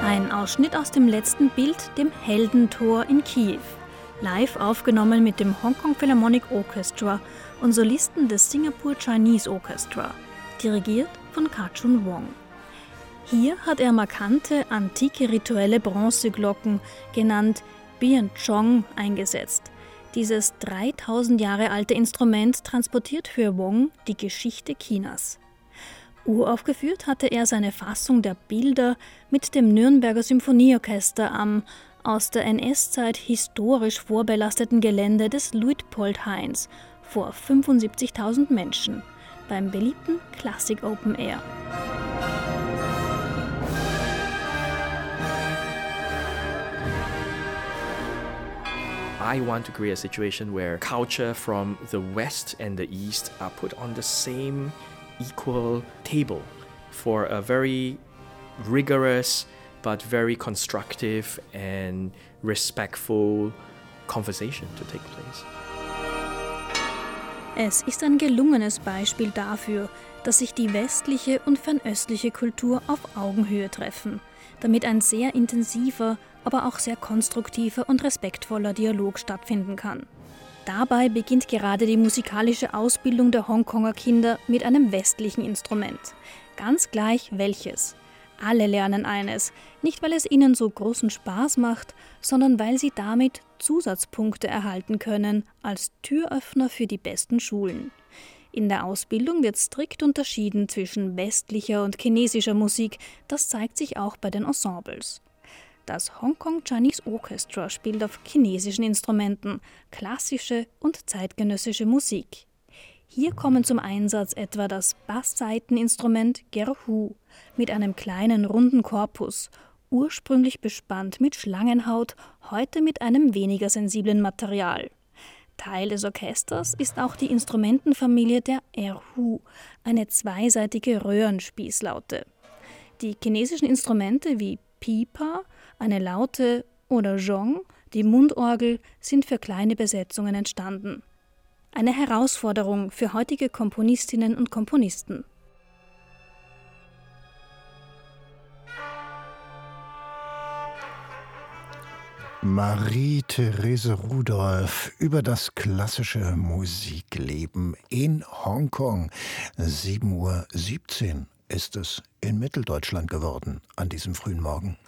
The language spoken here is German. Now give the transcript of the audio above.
Ein Ausschnitt aus dem letzten Bild, dem Heldentor in Kiew. Live aufgenommen mit dem Hong Kong Philharmonic Orchestra und Solisten des Singapore Chinese Orchestra, dirigiert von Ka-chun Wong. Hier hat er markante, antike rituelle Bronzeglocken, genannt Bian Chong, eingesetzt. Dieses 3000 Jahre alte Instrument transportiert für Wong die Geschichte Chinas. Uraufgeführt hatte er seine Fassung der Bilder mit dem Nürnberger Symphonieorchester am aus der NS-Zeit historisch vorbelasteten Gelände des Luitpoldhains vor 75.000 Menschen beim beliebten Classic Open Air. I want to create a situation where culture from the West and the East are put on the same equal table for a very rigorous but very constructive and respectful conversation to take place. Es ist ein gelungenes Beispiel dafür, dass sich die westliche und fernöstliche Kultur auf Augenhöhe treffen, damit ein sehr intensiver, aber auch sehr konstruktiver und respektvoller Dialog stattfinden kann. Dabei beginnt gerade die musikalische Ausbildung der Hongkonger Kinder mit einem westlichen Instrument. Ganz gleich welches. Alle lernen eines, nicht weil es ihnen so großen Spaß macht, sondern weil sie damit Zusatzpunkte erhalten können als Türöffner für die besten Schulen. In der Ausbildung wird strikt unterschieden zwischen westlicher und chinesischer Musik, das zeigt sich auch bei den Ensembles. Das Hong Kong Chinese Orchestra spielt auf chinesischen Instrumenten klassische und zeitgenössische Musik. Hier kommen zum Einsatz etwa das Basssaiteninstrument Gerhu mit einem kleinen runden Korpus, ursprünglich bespannt mit Schlangenhaut, heute mit einem weniger sensiblen Material. Teil des Orchesters ist auch die Instrumentenfamilie der Erhu, eine zweiseitige Röhrenspießlaute. Die chinesischen Instrumente wie Pipa, eine Laute, oder Zhong, die Mundorgel, sind für kleine Besetzungen entstanden. Eine Herausforderung für heutige Komponistinnen und Komponisten. Marie-Therese Rudolph über das klassische Musikleben in Hongkong. 7:17 Uhr ist es in Mitteldeutschland geworden an diesem frühen Morgen.